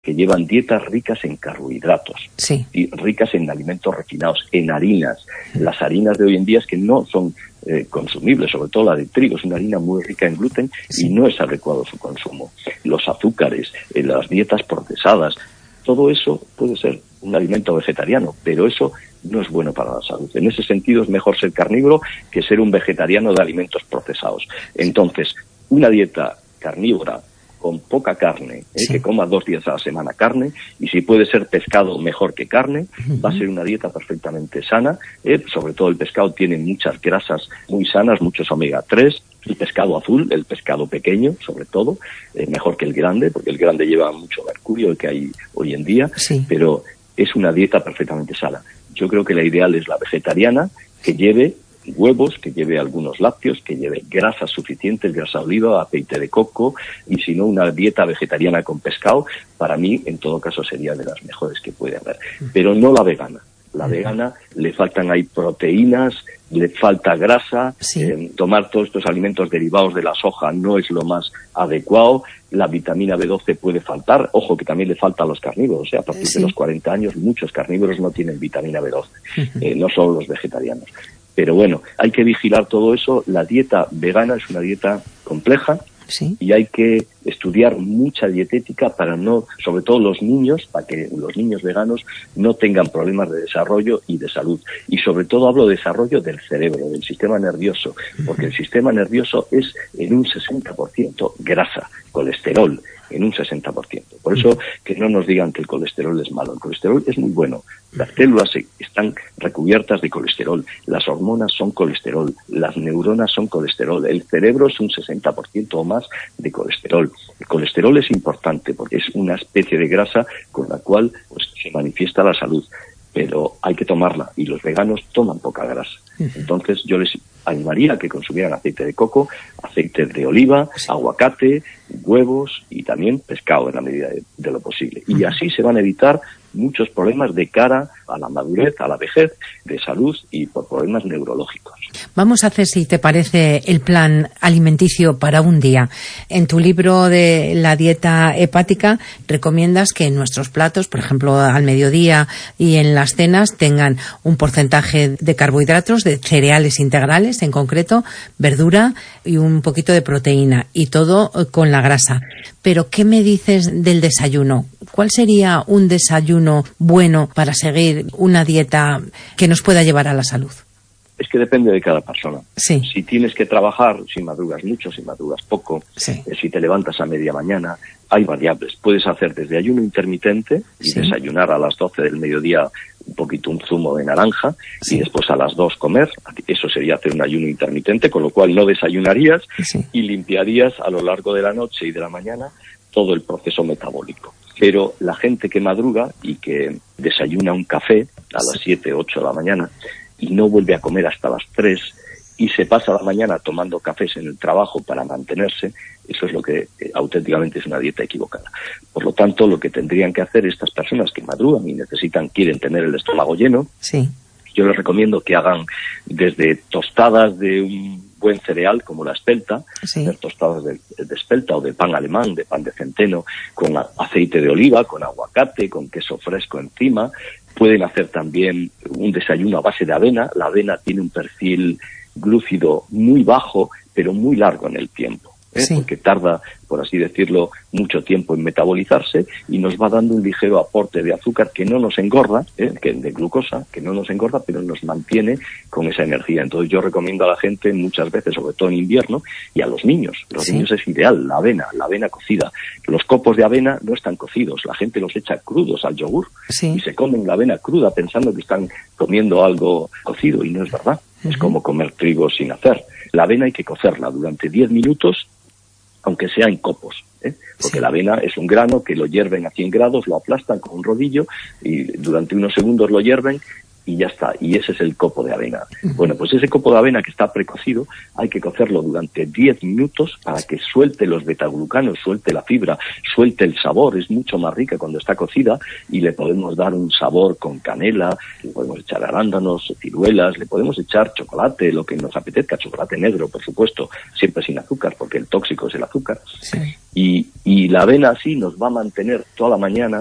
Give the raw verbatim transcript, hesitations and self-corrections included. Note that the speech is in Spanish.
que llevan dietas ricas en carbohidratos, sí. y ricas en alimentos refinados, en harinas. Las harinas de hoy en día es que no son eh, consumibles, sobre todo la de trigo, es una harina muy rica en gluten, sí. y no es adecuado su consumo. Los azúcares, eh, las dietas procesadas, todo eso puede ser un alimento vegetariano, pero eso no es bueno para la salud. En ese sentido es mejor ser carnívoro que ser un vegetariano de alimentos procesados. Entonces, una dieta carnívora con poca carne, ¿eh? sí. que coma dos días a la semana carne, y si puede ser pescado mejor que carne, uh-huh. va a ser una dieta perfectamente sana, ¿eh? Sobre todo el pescado tiene muchas grasas muy sanas, muchos omega tres, el pescado azul, el pescado pequeño, sobre todo, eh, mejor que el grande, porque el grande lleva mucho mercurio, el que hay hoy en día, sí. pero es una dieta perfectamente sana. Yo creo que la ideal es la vegetariana, que lleve huevos, que lleve algunos lácteos, que lleve grasas suficientes, grasa de oliva, aceite de coco, y si no, una dieta vegetariana con pescado, para mí, en todo caso, sería de las mejores que puede haber. Pero no la vegana. La vegana, le faltan ahí proteínas, le falta grasa, sí. eh, tomar todos estos alimentos derivados de la soja no es lo más adecuado, la vitamina B doce puede faltar, ojo que también le falta a los carnívoros, o sea, a partir sí. de los cuarenta años muchos carnívoros no tienen vitamina B doce, eh, no solo los vegetarianos. Pero bueno, hay que vigilar todo eso. La dieta vegana es una dieta compleja, sí. y hay que estudiar mucha dietética para no, sobre todo los niños, para que los niños veganos no tengan problemas de desarrollo y de salud. Y sobre todo hablo de desarrollo del cerebro, del sistema nervioso, porque el sistema nervioso es en un sesenta por ciento grasa, colesterol, en un sesenta por ciento. Por eso que no nos digan que el colesterol es malo. El colesterol es muy bueno. Las células están recubiertas de colesterol. Las hormonas son colesterol. Las neuronas son colesterol. El cerebro es un sesenta por ciento o más de colesterol. El colesterol es importante porque es una especie de grasa con la cual pues, se manifiesta la salud. Pero hay que tomarla y los veganos toman poca grasa. Entonces yo les animaría a que consumieran aceite de coco, aceite de oliva, aguacate, huevos y también pescado en la medida de, de lo posible. Y así se van a evitar muchos problemas de cara a la madurez, a la vejez, de salud y por problemas neurológicos. Vamos a hacer, si te parece, el plan alimenticio para un día. En tu libro de la dieta hepática recomiendas que nuestros platos, por ejemplo, al mediodía y en las cenas, tengan un porcentaje de carbohidratos, de cereales integrales en concreto, verdura y un poquito de proteína, y todo con la grasa. Pero, ¿qué me dices del desayuno? ¿Cuál sería un desayuno bueno para seguir una dieta que nos pueda llevar a la salud? Es que depende de cada persona. Sí. Si tienes que trabajar, si madrugas mucho, si madrugas poco, sí. eh, si te levantas a media mañana, hay variables. Puedes hacer desde ayuno intermitente y sí. desayunar a las doce del mediodía un poquito un zumo de naranja sí. y después a las dos comer. Eso sería hacer un ayuno intermitente, con lo cual no desayunarías sí. y limpiarías a lo largo de la noche y de la mañana todo el proceso metabólico. Pero la gente que madruga y que desayuna un café a las siete, ocho de la mañana y no vuelve a comer hasta las tres y se pasa la mañana tomando cafés en el trabajo para mantenerse, eso es lo que eh, auténticamente es una dieta equivocada. Por lo tanto, lo que tendrían que hacer estas personas que madrugan y necesitan, quieren tener el estómago lleno, sí. yo les recomiendo que hagan desde tostadas de un buen cereal como la espelta, sí. hacer tostadas de, de espelta o de pan alemán, de pan de centeno, con aceite de oliva, con aguacate, con queso fresco encima. Pueden hacer también un desayuno a base de avena. La avena tiene un perfil glúcido muy bajo, pero muy largo en el tiempo, ¿eh? Sí. Porque tarda, por así decirlo, mucho tiempo en metabolizarse y nos va dando un ligero aporte de azúcar que no nos engorda, ¿eh? que de glucosa, que no nos engorda, pero nos mantiene con esa energía. Entonces yo recomiendo a la gente muchas veces, sobre todo en invierno, y a los niños. Los sí. niños es ideal, la avena, la avena cocida. Los copos de avena no están cocidos, la gente los echa crudos al yogur sí. y se comen la avena cruda pensando que están comiendo algo cocido y no es verdad. Uh-huh. Es como comer trigo sin hacer. La avena hay que cocerla durante diez minutos, aunque sea en copos, ¿eh? Porque sí. la avena es un grano que lo hierven a cien grados, lo aplastan con un rodillo y durante unos segundos lo hierven y ya está, y ese es el copo de avena. Bueno, pues ese copo de avena que está precocido hay que cocerlo durante diez minutos para que suelte los betaglucanos, suelte la fibra, suelte el sabor, es mucho más rica cuando está cocida, y le podemos dar un sabor con canela, le podemos echar arándanos, ciruelas, le podemos echar chocolate, lo que nos apetezca, chocolate negro, por supuesto, siempre sin azúcar, porque el tóxico es el azúcar. Sí. Y, y la avena así nos va a mantener toda la mañana